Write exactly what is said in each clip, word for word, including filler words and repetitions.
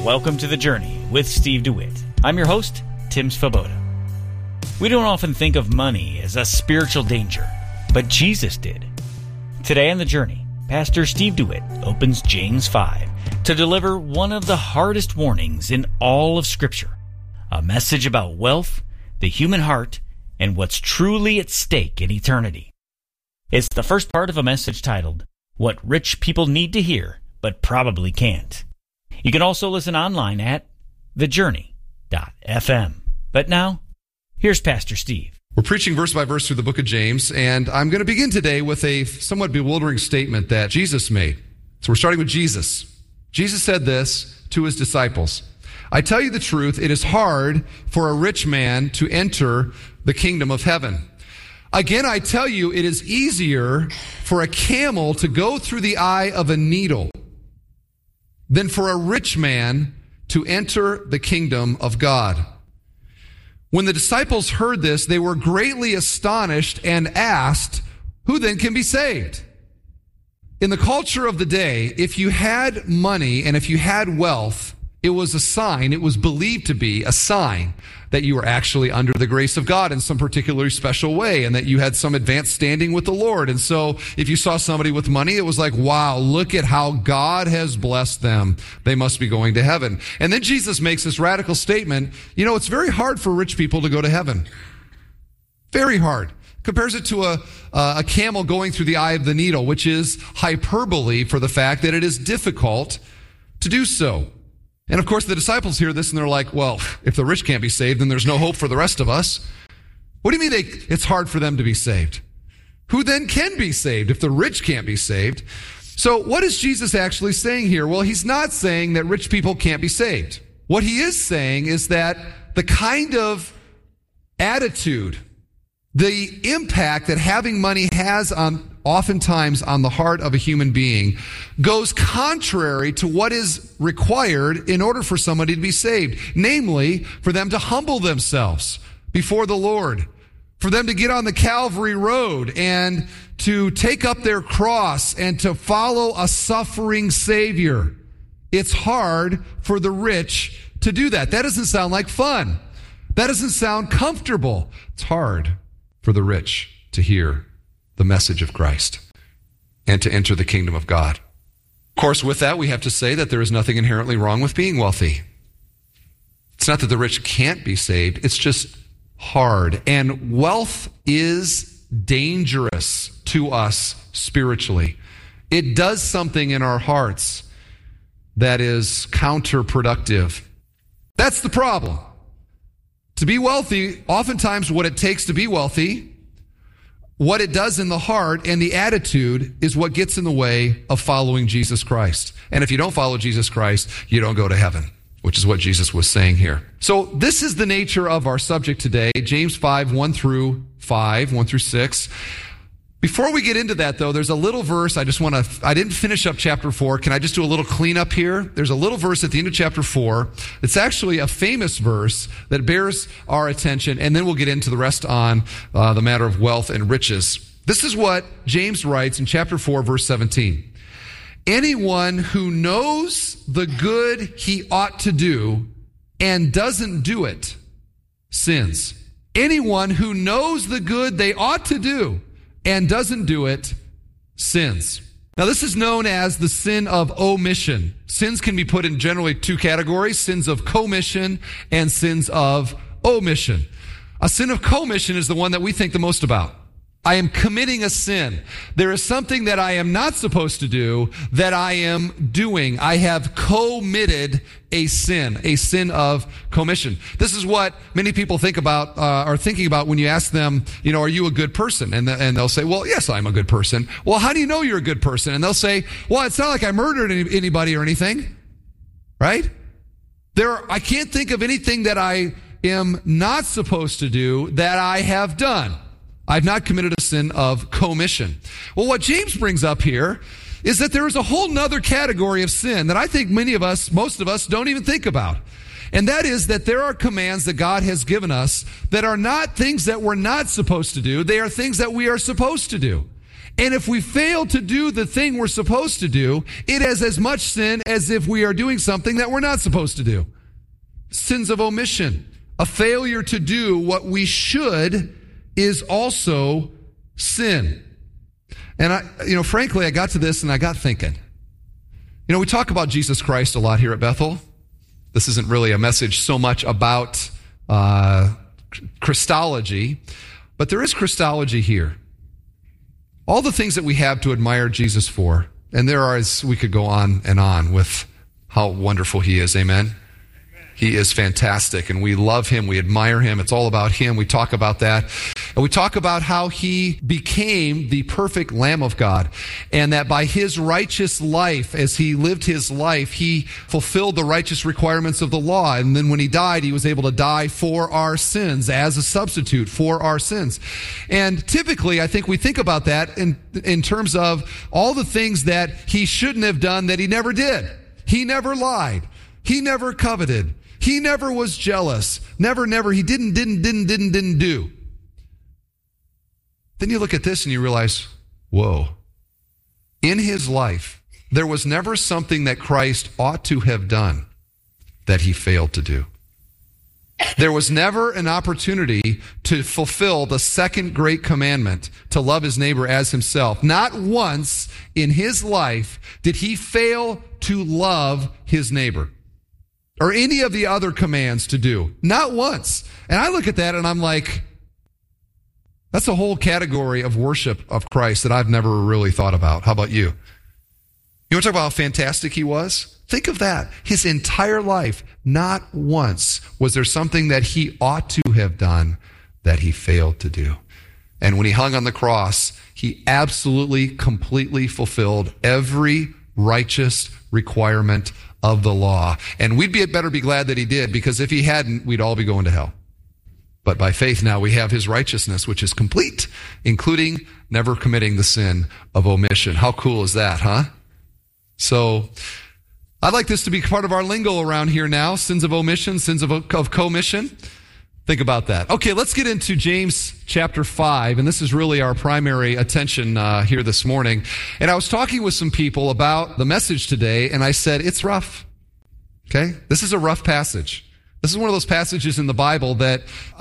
Welcome to The Journey with Steve DeWitt. I'm your host, Tim Svoboda. We don't often think of money as a spiritual danger, but Jesus did. Today on The Journey, Pastor Steve DeWitt opens James five to deliver one of the hardest warnings in all of Scripture, a message about wealth, the human heart, and what's truly at stake in eternity. It's the first part of a message titled, What Rich People Need to Hear, but Probably Can't. You can also listen online at the journey dot f m. But now, here's Pastor Steve. We're preaching verse by verse through the book of James, and I'm going to begin today with a somewhat bewildering statement that Jesus made. So we're starting with Jesus. Jesus said this to his disciples. I tell you the truth, it is hard for a rich man to enter the kingdom of heaven. Again, I tell you, it is easier for a camel to go through the eye of a needle than for a rich man to enter the kingdom of God. When the disciples heard this, they were greatly astonished and asked, who then can be saved? In the culture of the day, if you had money and if you had wealth, it was a sign, it was believed to be a sign that you were actually under the grace of God in some particularly special way and that you had some advanced standing with the Lord. And so if you saw somebody with money, it was like, wow, look at how God has blessed them. They must be going to heaven. And then Jesus makes this radical statement, you know, it's very hard for rich people to go to heaven. Very hard. Compares it to a, uh, a camel going through the eye of the needle, which is hyperbole for the fact that it is difficult to do so. And of course, the disciples hear this and they're like, well, if the rich can't be saved, then there's no hope for the rest of us. What do you mean they, it's hard for them to be saved? Who then can be saved if the rich can't be saved? So what is Jesus actually saying here? Well, he's not saying that rich people can't be saved. What he is saying is that the kind of attitude, the impact that having money has on oftentimes on the heart of a human being goes contrary to what is required in order for somebody to be saved. Namely, for them to humble themselves before the Lord, for them to get on the Calvary road and to take up their cross and to follow a suffering Savior. It's hard for the rich to do that. That doesn't sound like fun. That doesn't sound comfortable. It's hard for the rich to hear the message of Christ and to enter the kingdom of God. Of course, with that, we have to say that there is nothing inherently wrong with being wealthy. It's not that the rich can't be saved. It's just hard. And wealth is dangerous to us spiritually. It does something in our hearts that is counterproductive. That's the problem. To be wealthy, oftentimes what it takes to be wealthy, what it does in the heart and the attitude is what gets in the way of following Jesus Christ. And if you don't follow Jesus Christ, you don't go to heaven, which is what Jesus was saying here. So this is the nature of our subject today, James five, one through five, one through six. Before we get into that, though, there's a little verse. I just want to, I didn't finish up chapter four. Can I just do a little cleanup here? There's a little verse at the end of chapter four. It's actually a famous verse that bears our attention, and then we'll get into the rest on uh, the matter of wealth and riches. This is what James writes in chapter four, verse seventeen. Anyone who knows the good he ought to do and doesn't do it sins. Anyone who knows the good they ought to do and doesn't do it, sins. Now, this is known as the sin of omission. Sins can be put in generally two categories, sins of commission and sins of omission. A sin of commission is the one that we think the most about. I am committing a sin. There is something that I am not supposed to do that I am doing. I have committed a sin, a sin of commission. This is what many people think about, uh, are thinking about when you ask them, you know, are you a good person? And, the, and they'll say, well, yes, I'm a good person. Well, how do you know you're a good person? And they'll say, well, it's not like I murdered any, anybody or anything, right? There, I can't think of anything that I am not supposed to do that I have done. I've not committed a sin of commission. Well, what James brings up here is that there is a whole nother category of sin that I think many of us, most of us, don't even think about. And that is that there are commands that God has given us that are not things that we're not supposed to do. They are things that we are supposed to do. And if we fail to do the thing we're supposed to do, it is as much sin as if we are doing something that we're not supposed to do. Sins of omission. A failure to do what we should is also sin. And I, you know, frankly, I got to this and I got thinking. You know, we talk about Jesus Christ a lot here at Bethel. This isn't really a message so much about uh, Christology, but there is Christology here. All the things that we have to admire Jesus for, and there are, as we could go on and on with how wonderful he is, amen? He is fantastic, and we love him, we admire him, it's all about him, we talk about that. And we talk about how he became the perfect Lamb of God, and that by his righteous life, as he lived his life, he fulfilled the righteous requirements of the law, and then when he died, he was able to die for our sins, as a substitute for our sins. And typically, I think we think about that in, in terms of all the things that he shouldn't have done that he never did. He never lied. He never coveted. He never was jealous. Never, never. He didn't, didn't, didn't, didn't, didn't do. Then you look at this and you realize, whoa. In his life, there was never something that Christ ought to have done that he failed to do. There was never an opportunity to fulfill the second great commandment, to love his neighbor as himself. Not once in his life did he fail to love his neighbor. Or any of the other commands to do. Not once. And I look at that and I'm like, that's a whole category of worship of Christ that I've never really thought about. How about you? You want to talk about how fantastic he was? Think of that. His entire life, not once was there something that he ought to have done that he failed to do. And when he hung on the cross, he absolutely, completely fulfilled every righteous requirement of the law. And we'd be better be glad that he did, because if he hadn't, we'd all be going to hell. But by faith now we have his righteousness, which is complete, including never committing the sin of omission. How cool is that, huh? So I'd like this to be part of our lingo around here now. Sins of omission, sins of, of commission. Think about that. Okay, let's get into James chapter five, and this is really our primary attention uh, here this morning. And I was talking with some people about the message today, and I said, it's rough. Okay? This is a rough passage. This is one of those passages in the Bible that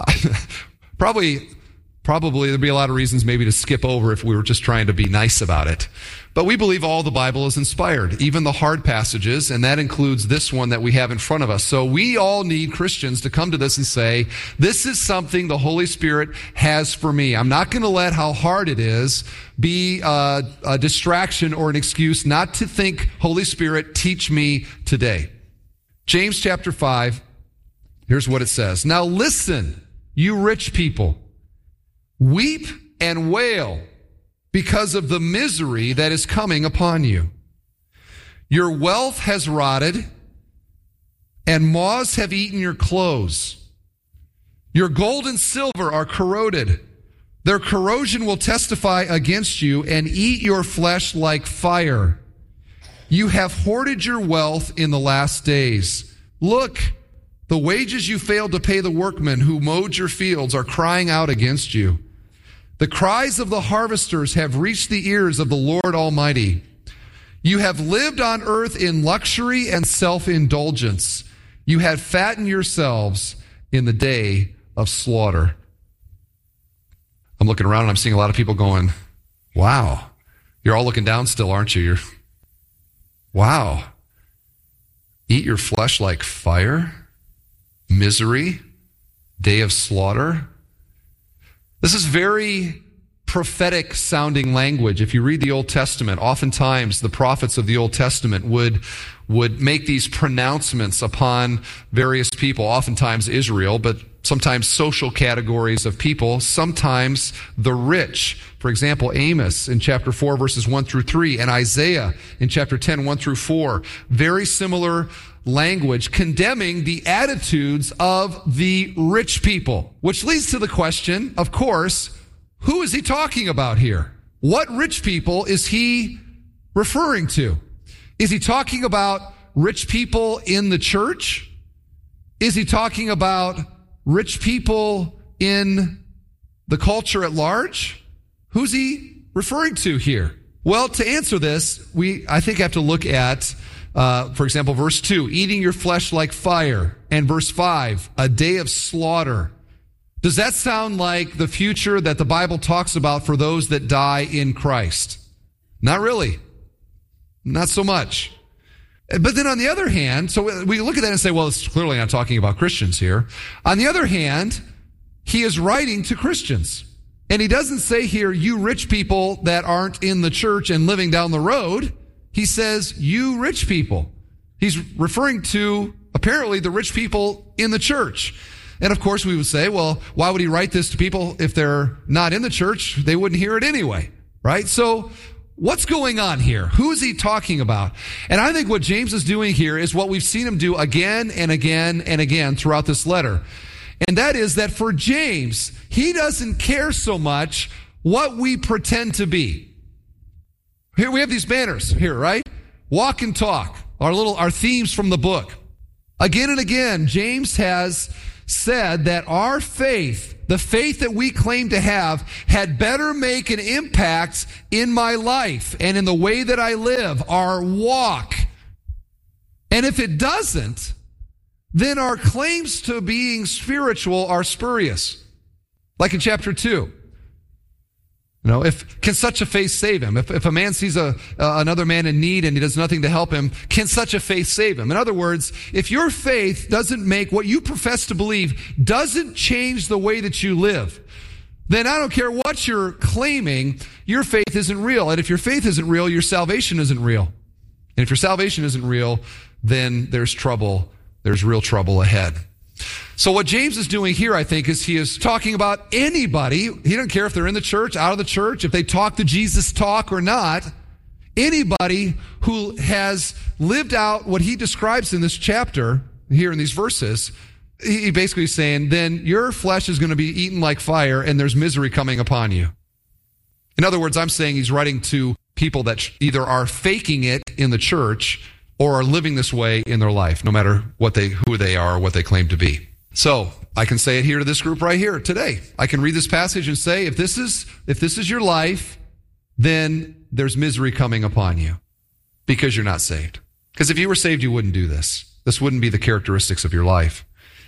probably, probably there'd be a lot of reasons maybe to skip over if we were just trying to be nice about it. But we believe all the Bible is inspired, even the hard passages, and that includes this one that we have in front of us. So we all need Christians to come to this and say, this is something the Holy Spirit has for me. I'm not going to let how hard it is be a, a distraction or an excuse not to think, Holy Spirit, teach me today. James chapter five, here's what it says. Now listen, you rich people, weep and wail because of the misery that is coming upon you. Your wealth has rotted, and moths have eaten your clothes. Your gold and silver are corroded. Their corrosion will testify against you and eat your flesh like fire. You have hoarded your wealth in the last days. Look, the wages you failed to pay the workmen who mowed your fields are crying out against you. The cries of the harvesters have reached the ears of the Lord Almighty. You have lived on earth in luxury and self-indulgence. You have fattened yourselves in the day of slaughter. I'm looking around and I'm seeing a lot of people going, wow. You're all looking down still, aren't you? You're, wow. Eat your flesh like fire, misery, day of slaughter. This is very prophetic sounding language. If you read the Old Testament, oftentimes the prophets of the Old Testament would, would make these pronouncements upon various people, oftentimes Israel, but sometimes social categories of people, sometimes the rich. For example, Amos in chapter four, verses one through three, and Isaiah in chapter ten, one through four. Very similar language condemning the attitudes of the rich people. Which leads to the question, of course, who is he talking about here? What rich people is he referring to? Is he talking about rich people in the church? Is he talking about rich people in the culture at large? Who's he referring to here? Well, to answer this, we, I think, have to look at, uh, for example, verse two, eating your flesh like fire, and verse five, a day of slaughter. Does that sound like the future that the Bible talks about for those that die in Christ? Not really. Not so much. But then on the other hand, so we look at that and say, well, it's clearly not talking about Christians here. On the other hand, he is writing to Christians. And he doesn't say here, you rich people that aren't in the church and living down the road. He says, you rich people. He's referring to, apparently, the rich people in the church. And of course, we would say, well, why would he write this to people if they're not in the church? They wouldn't hear it anyway, right? So what's going on here? Who is he talking about? And I think what James is doing here is what we've seen him do again and again and again throughout this letter. And that is that for James, he doesn't care so much what we pretend to be. Here we have these banners here, right? Walk and talk, our little, our themes from the book. Again and again, James has said that our faith, the faith that we claim to have, had better make an impact in my life and in the way that I live, our walk. And if it doesn't, then our claims to being spiritual are spurious. Like in chapter two. You know, if, can such a faith save him? If, if a man sees a, uh, another man in need and he does nothing to help him, can such a faith save him? In other words, if your faith doesn't make what you profess to believe, doesn't change the way that you live, then I don't care what you're claiming, your faith isn't real. And if your faith isn't real, your salvation isn't real. And if your salvation isn't real, then there's trouble. There's real trouble ahead. So what James is doing here, I think, is he is talking about anybody. He doesn't care if they're in the church, out of the church, if they talk the Jesus talk or not. Anybody who has lived out what he describes in this chapter, here in these verses, he basically is saying, then your flesh is going to be eaten like fire and there's misery coming upon you. In other words, I'm saying he's writing to people that either are faking it in the church or are living this way in their life, no matter what they, who they are or what they claim to be. So I can say it here to this group right here today. I can read this passage and say, if this is, if this is your life, then there's misery coming upon you because you're not saved. Because if you were saved, you wouldn't do this. This wouldn't be the characteristics of your life.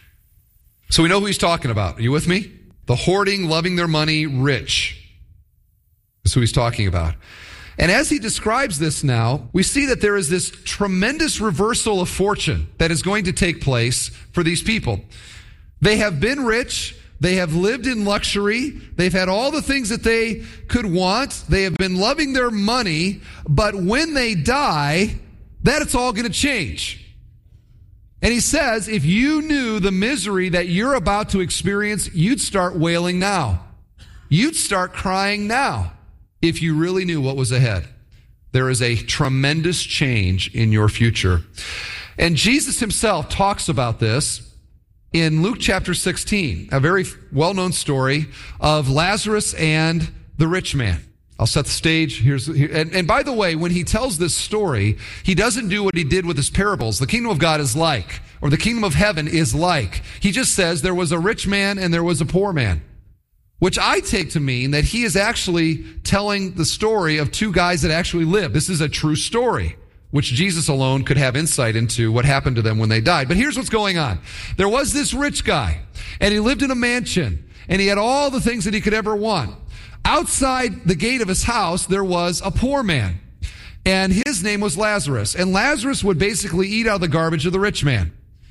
So we know who he's talking about. Are you with me? The hoarding, loving their money, rich. That's who he's talking about. And as he describes this now, we see that there is this tremendous reversal of fortune that is going to take place for these people. They have been rich. They have lived in luxury. They've had all the things that they could want. They have been loving their money. But when they die, that it's all going to change. And he says, if you knew the misery that you're about to experience, you'd start wailing now. You'd start crying now. If you really knew what was ahead. There is a tremendous change in your future. And Jesus himself talks about this in Luke chapter sixteen, a very well-known story of Lazarus and the rich man. I'll set the stage. Here's, here, and, and by the way, when he tells this story, he doesn't do what he did with his parables. The kingdom of God is like, or the kingdom of heaven is like. He just says there was a rich man and there was a poor man. Which I take to mean that he is actually telling the story of two guys that actually lived. This is a true story, which Jesus alone could have insight into what happened to them when they died. But here's what's going on. There was this rich guy, and he lived in a mansion, and he had all the things that he could ever want. Outside the gate of his house, there was a poor man, and his name was Lazarus. And Lazarus would basically eat out of the garbage of the rich man.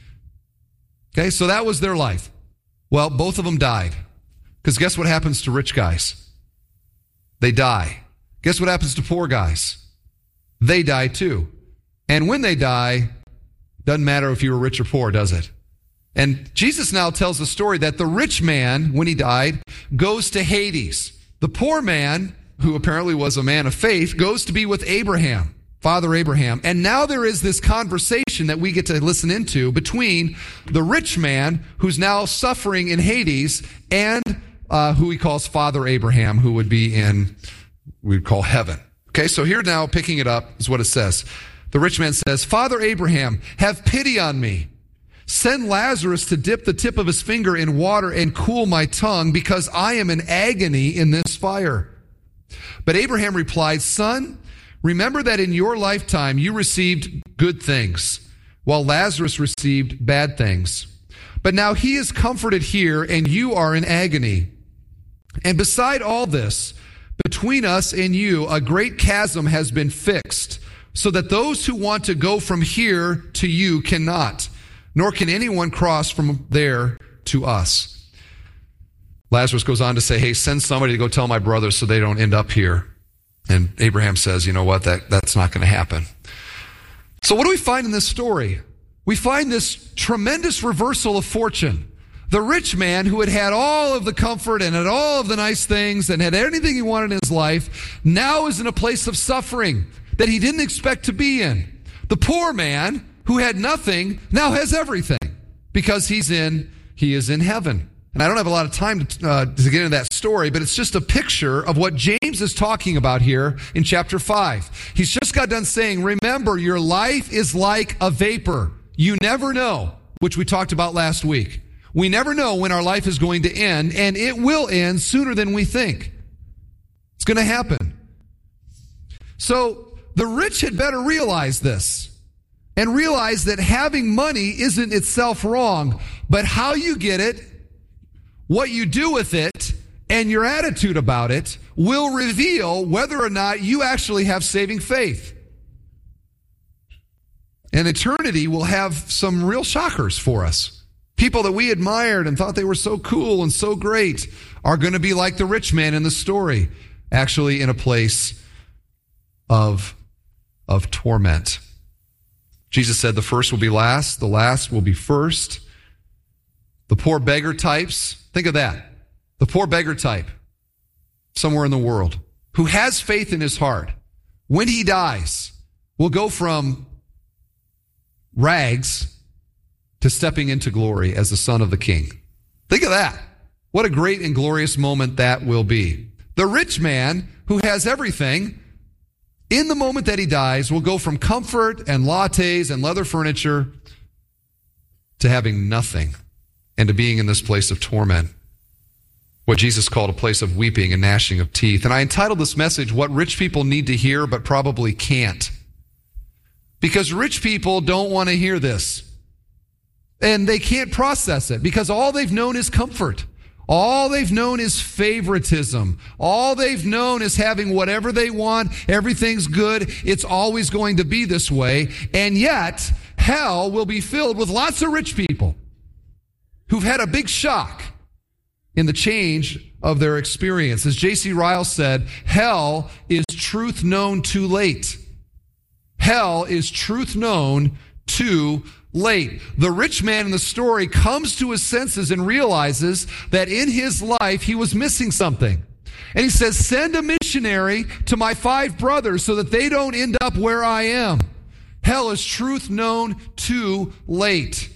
Okay, so that was their life. Well, both of them died. Because guess what happens to rich guys? They die. Guess what happens to poor guys? They die too. And when they die, doesn't matter if you were rich or poor, does it? And Jesus now tells the story that the rich man, when he died, goes to Hades. The poor man, who apparently was a man of faith, goes to be with Abraham, Father Abraham. And now there is this conversation that we get to listen into between the rich man, who's now suffering in Hades, and Uh, who he calls Father Abraham, who would be in, we'd call heaven. Okay, so here now, picking it up, is what it says. The rich man says, Father Abraham, have pity on me. Send Lazarus to dip the tip of his finger in water and cool my tongue, because I am in agony in this fire. But Abraham replied, son, remember that in your lifetime you received good things, while Lazarus received bad things. But now he is comforted here, and you are in agony. And beside all this, between us and you, a great chasm has been fixed, so that those who want to go from here to you cannot, nor can anyone cross from there to us. Lazarus goes on to say, hey, send somebody to go tell my brothers so they don't end up here. And Abraham says, you know what, that, that's not going to happen. So what do we find in this story? We find this tremendous reversal of fortune. The rich man who had had all of the comfort and had all of the nice things and had anything he wanted in his life now is in a place of suffering that he didn't expect to be in. The poor man who had nothing now has everything because he's in, he is in heaven. And I don't have a lot of time to, uh, to get into that story, but it's just a picture of what James is talking about here in chapter five. He's just got done saying, remember, your life is like a vapor. You never know, which we talked about last week. We never know when our life is going to end, and it will end sooner than we think. It's going to happen. So the rich had better realize this and realize that having money isn't itself wrong, but how you get it, what you do with it, and your attitude about it will reveal whether or not you actually have saving faith. And eternity will have some real shockers for us. People that we admired and thought they were so cool and so great are going to be like the rich man in the story, actually in a place of, of torment. Jesus said the first will be last, the last will be first. The poor beggar types, think of that. The poor beggar type, somewhere in the world, who has faith in his heart, when he dies, will go from rags to stepping into glory as the son of the king. Think of that. What a great and glorious moment that will be. The rich man who has everything, in the moment that he dies, will go from comfort and lattes and leather furniture to having nothing and to being in this place of torment, what Jesus called a place of weeping and gnashing of teeth. And I entitled this message, What Rich People Need to Hear But Probably Can't. Because rich people don't want to hear this. And they can't process it because all they've known is comfort. All they've known is favoritism. All they've known is having whatever they want. Everything's good. It's always going to be this way. And yet, hell will be filled with lots of rich people who've had a big shock in the change of their experience. As J C Ryle said, hell is truth known too late. Hell is truth known too late. The rich man in the story comes to his senses and realizes that in his life he was missing something. And he says, send a missionary to my five brothers so that they don't end up where I am. Hell is truth known too late.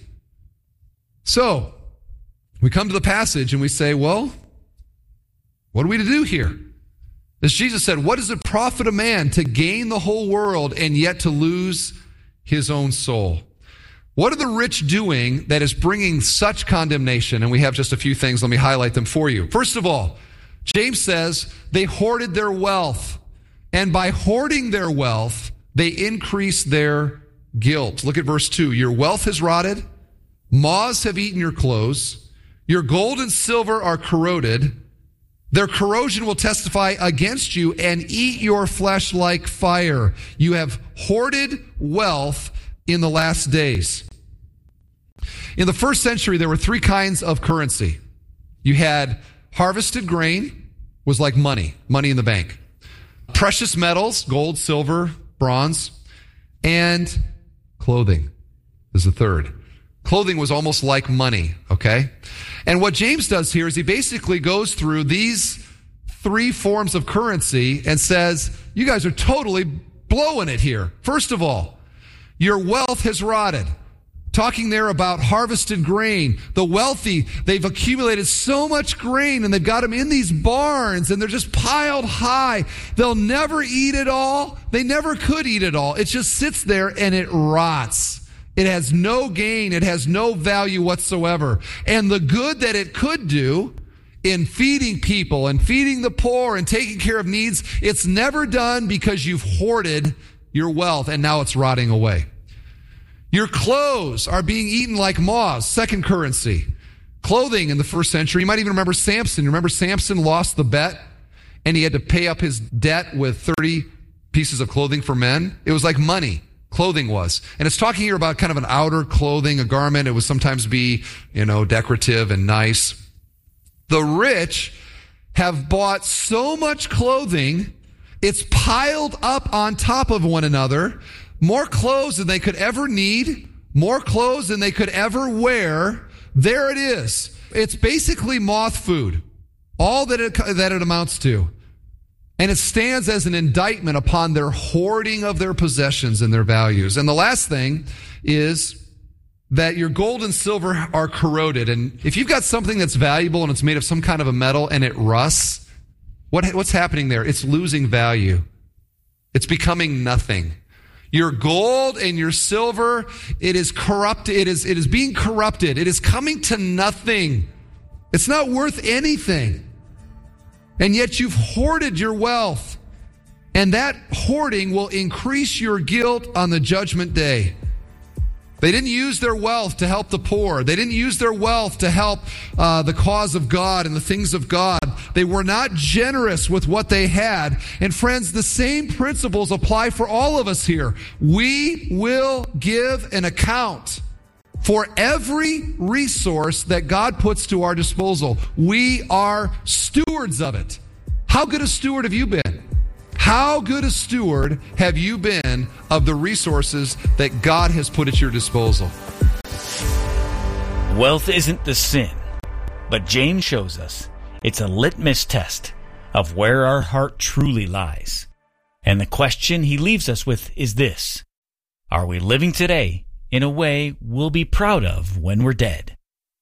So, we come to the passage and we say, well, what are we to do here? As Jesus said, what does it profit a man to gain the whole world and yet to lose his own soul? What are the rich doing that is bringing such condemnation? And we have just a few things. Let me highlight them for you. First of all, James says they hoarded their wealth. And by hoarding their wealth, they increased their guilt. Look at verse two. Your wealth has rotted. Moths have eaten your clothes. Your gold and silver are corroded. Their corrosion will testify against you and eat your flesh like fire. You have hoarded wealth in the last days. In the first century, there were three kinds of currency. You had harvested grain, was like money, money in the bank. Precious metals, gold, silver, bronze, and clothing is the third. Clothing was almost like money, okay? And what James does here is he basically goes through these three forms of currency and says, you guys are totally blowing it here. First of all, your wealth has rotted. Talking there about harvested grain. The wealthy, they've accumulated so much grain and they've got them in these barns and they're just piled high. They'll never eat it all. They never could eat it all. It just sits there and it rots. It has no gain. It has no value whatsoever. And the good that it could do in feeding people and feeding the poor and taking care of needs, it's never done because you've hoarded your wealth and now it's rotting away. Your clothes are being eaten like moths, second currency. Clothing in the first century, you might even remember Samson. You remember Samson lost the bet and he had to pay up his debt with thirty pieces of clothing for men? It was like money. Clothing was. And it's talking here about kind of an outer clothing, a garment. It would sometimes be, you know, decorative and nice. The rich have bought so much clothing, it's piled up on top of one another, more clothes than they could ever need, more clothes than they could ever wear. There it is. It's basically moth food, all that it, that it amounts to. And it stands as an indictment upon their hoarding of their possessions and their values. And the last thing is that your gold and silver are corroded. And if you've got something that's valuable and it's made of some kind of a metal and it rusts, what, what's happening there? It's losing value. It's becoming nothing. Your gold and your silver, it is corrupted. It is, it is being corrupted. It is coming to nothing. It's not worth anything. And yet you've hoarded your wealth. And that hoarding will increase your guilt on the judgment day. They didn't use their wealth to help the poor. They didn't use their wealth to help uh, the cause of God and the things of God. They were not generous with what they had. And friends, the same principles apply for all of us here. We will give an account for every resource that God puts to our disposal. We are stewards of it. How good a steward have you been? How good a steward have you been of the resources that God has put at your disposal? Wealth isn't the sin, but James shows us it's a litmus test of where our heart truly lies. And the question he leaves us with is this: are we living today in a way we'll be proud of when we're dead?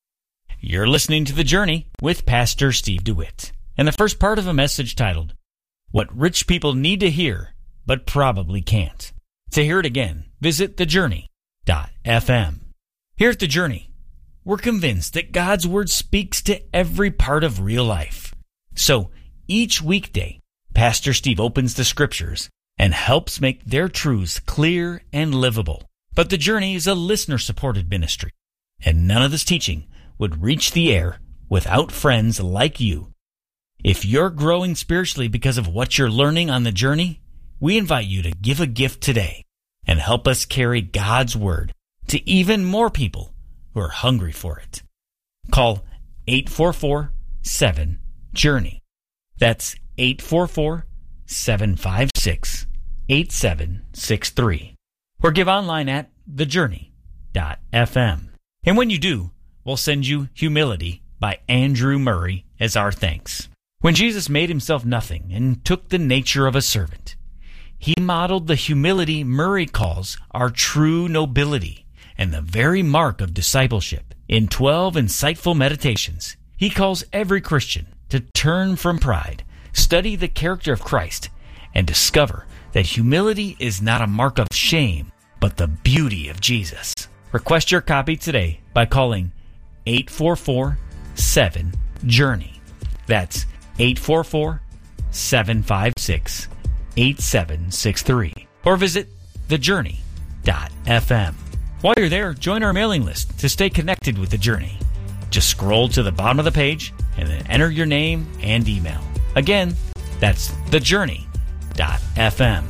You're listening to The Journey with Pastor Steve DeWitt, and the first part of a message titled, What Rich People Need to Hear, But Probably Can't. To hear it again, visit the journey dot f m. Here at The Journey, we're convinced that God's Word speaks to every part of real life. So each weekday, Pastor Steve opens the Scriptures and helps make their truths clear and livable. But The Journey is a listener-supported ministry, and none of this teaching would reach the air without friends like you. If you're growing spiritually because of what you're learning on The Journey, we invite you to give a gift today and help us carry God's Word to even more people who are hungry for it. Call eight four four, seven, journey. That's eight four four, seven five six, eight seven six three. Or give online at the journey dot f m. And when you do, we'll send you Humility by Andrew Murray as our thanks. When Jesus made himself nothing and took the nature of a servant, he modeled the humility Murray calls our true nobility and the very mark of discipleship. In twelve insightful meditations, he calls every Christian to turn from pride, study the character of Christ, and discover that humility is not a mark of shame, but the beauty of Jesus. Request your copy today by calling eight four four, seven, journey. That's eight four four, seven five six, eight seven six three. Or visit the journey dot f m. While you're there, join our mailing list to stay connected with The Journey. Just scroll to the bottom of the page and then enter your name and email. Again, that's the journey dot f m.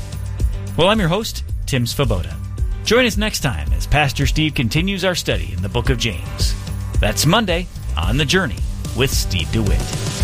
Well, I'm your host, Tim Svoboda. Join us next time as Pastor Steve continues our study in the book of James. That's Monday on The Journey with Steve DeWitt.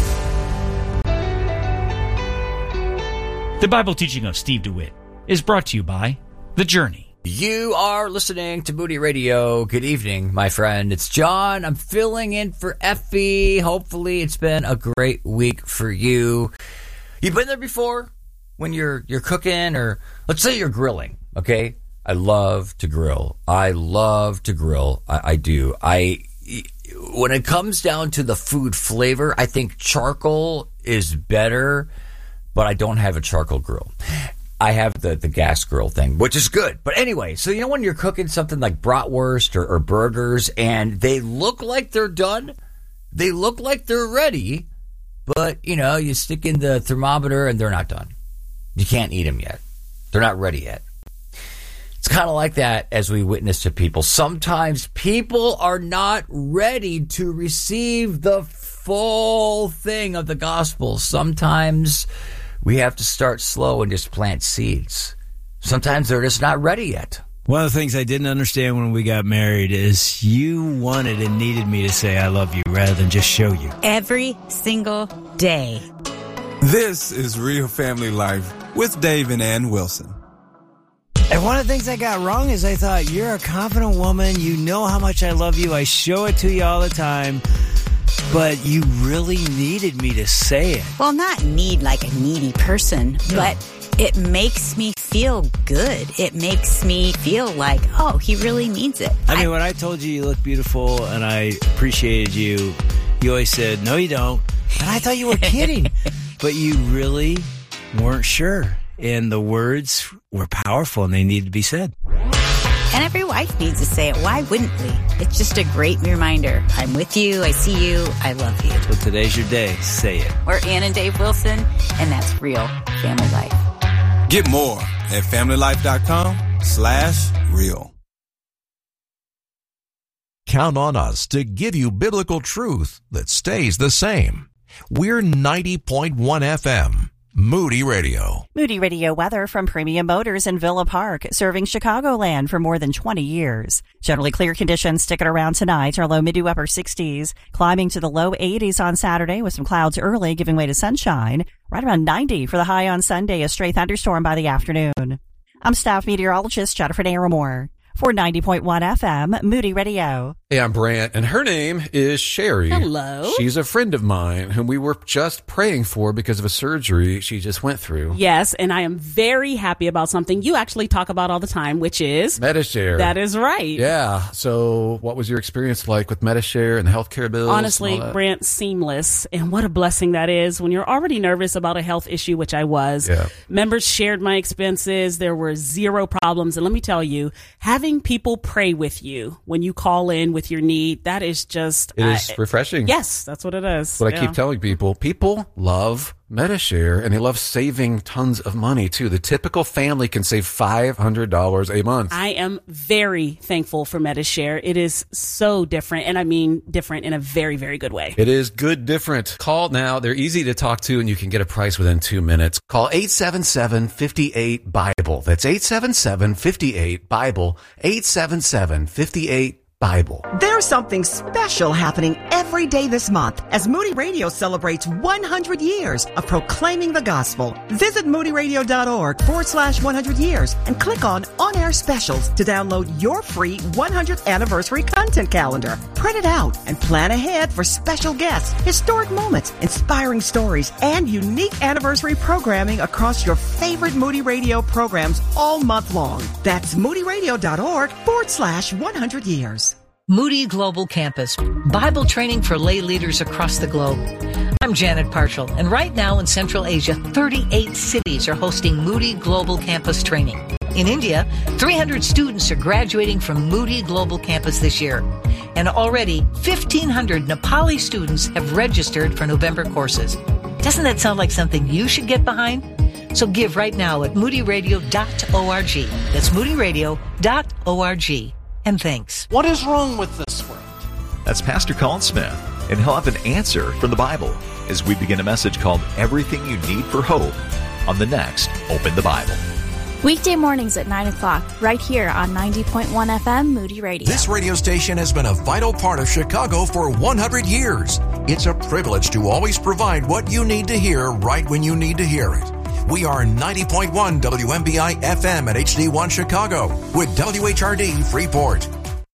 The Bible teaching of Steve DeWitt is brought to you by The Journey. You are listening to Moody Radio. Good evening, my friend. It's John. I'm filling in for Effie. Hopefully it's been a great week for you. You've been there before when you're you're cooking, or let's say you're grilling, okay? I love to grill. I love to grill. I, I do. I when it comes down to the food flavor, I think charcoal is better, but I don't have a charcoal grill. I have the, the gas grill thing, which is good. But anyway, so you know when you're cooking something like bratwurst or, or burgers and they look like they're done, They look like they're ready, but, you know, you stick in the thermometer and they're not done. You can't eat them yet. They're not ready yet. It's kind of like that as we witness to people. Sometimes people are not ready to receive the full thing of the gospel. Sometimes we have to start slow and just plant seeds. Sometimes they're just not ready yet. One of the things I didn't understand when we got married is you wanted and needed me to say I love you rather than just show you. Every single day. This is Real Family Life with Dave and Ann Wilson. And one of the things I got wrong is I thought, you're a confident woman. You know how much I love you. I show it to you all the time. But you really needed me to say it. Well, not need like a needy person, no. But it makes me feel good. It makes me feel like, oh, he really means it. I mean, I, when I told you you look beautiful and I appreciated you, you always said, no, you don't. And I thought you were kidding. But you really weren't sure. And the words were powerful and they needed to be said. And every wife needs to say it. Why wouldn't we? It's just a great reminder. I'm with you. I see you. I love you. So today's your day. Say it. We're Ann and Dave Wilson, and that's Real Family Life. Get more at familylife.com slash real. Count on us to give you biblical truth that stays the same. We're ninety point one F M. Moody Radio. Moody Radio weather from Premium Motors in Villa Park, serving Chicagoland for more than twenty years. Generally clear conditions sticking around tonight. Our low mid to upper sixties, climbing to the low eighties on Saturday with some clouds early, giving way to sunshine. Right around ninety for the high on Sunday, a stray thunderstorm by the afternoon. I'm staff meteorologist Jennifer Naramore for ninety point one F M, Moody Radio. Hey, I'm Brant, and her name is Sherry. Hello. She's a friend of mine whom we were just praying for because of a surgery she just went through. Yes, and I am very happy about something you actually talk about all the time, which is Medi-Share. That is right. Yeah. So what was your experience like with Medi-Share and the healthcare bills? Honestly, Brant, seamless. And what a blessing that is when you're already nervous about a health issue, which I was. Yeah. Members shared my expenses. There were zero problems. And let me tell you, having people pray with you when you call in with your need, that is just... It is uh, refreshing. Yes, that's what it is. What yeah. I keep telling people. People love Medi-Share, and they love saving tons of money, too. The typical family can save five hundred dollars a month. I am very thankful for Medi-Share. It is so different, and I mean different in a very, very good way. It is good different. Call now. They're easy to talk to, and you can get a price within two minutes. Call eight seven seven, five eight, BIBLE. That's eight seven seven, five eight, BIBLE. eight seven seven, five eight, Bible. There's something special happening every day this month as Moody Radio celebrates one hundred years of proclaiming the gospel. Visit moodyradio.org forward slash 100 years and click on on-air specials to download your free one hundredth anniversary content calendar. Print it out and plan ahead for special guests, historic moments, inspiring stories, and unique anniversary programming across your favorite Moody Radio programs all month long. That's moodyradio.org forward slash 100 years. Moody Global Campus, Bible training for lay leaders across the globe. I'm Janet Parchell, and right now in Central Asia, thirty-eight cities are hosting Moody Global Campus training. In India, three hundred students are graduating from Moody Global Campus this year. And already, fifteen hundred Nepali students have registered for November courses. Doesn't that sound like something you should get behind? So give right now at moody radio dot org. That's moody radio dot org. And thanks. What is wrong with this world? That's Pastor Colin Smith, and he'll have an answer from the Bible as we begin a message called Everything You Need for Hope on the next Open the Bible. Weekday mornings at nine o'clock, right here on ninety point one F M Moody Radio. This radio station has been a vital part of Chicago for one hundred years. It's a privilege to always provide what you need to hear right when you need to hear it. We are ninety point one W M B I F M at H D one Chicago with W H R D Freeport.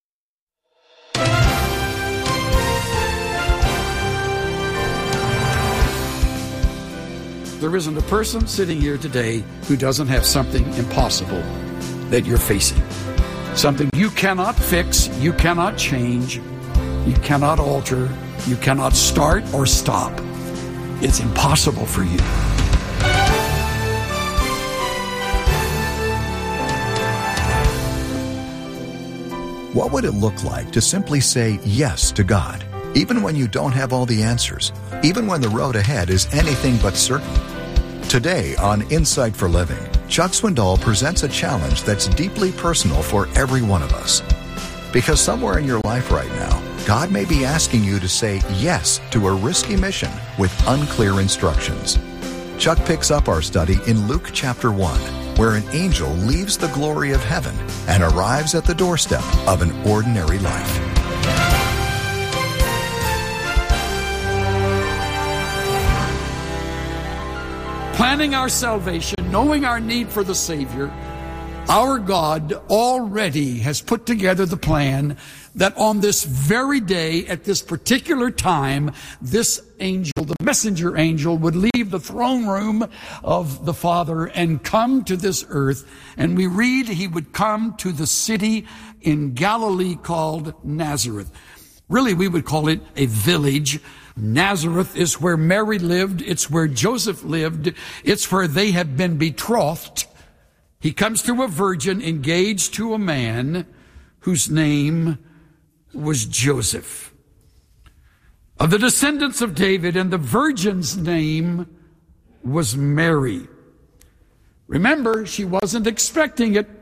There isn't a person sitting here today who doesn't have something impossible that you're facing. Something you cannot fix, you cannot change, you cannot alter, you cannot start or stop. It's impossible for you. What would it look like to simply say yes to God? even when you don't have all the answers, even when the road ahead is anything but certain. Today on Insight for Living, Chuck Swindoll presents a challenge that's deeply personal for every one of us. Because somewhere in your life right now, God may be asking you to say yes to a risky mission with unclear instructions. Chuck picks up our study in Luke chapter one, where an angel leaves the glory of heaven and arrives at the doorstep of an ordinary life. Planning our salvation, knowing our need for the Savior, our God already has put together the plan that on this very day, at this particular time, this angel, the messenger angel, would leave the throne room of the Father and come to this earth. And we read he would come to the city in Galilee called Nazareth. Really, we would call it a village. Nazareth is where Mary lived. It's where Joseph lived. It's where they had been betrothed. He comes to a virgin engaged to a man whose name was Joseph, of the descendants of David, and the virgin's name was Mary. Remember, she wasn't expecting it.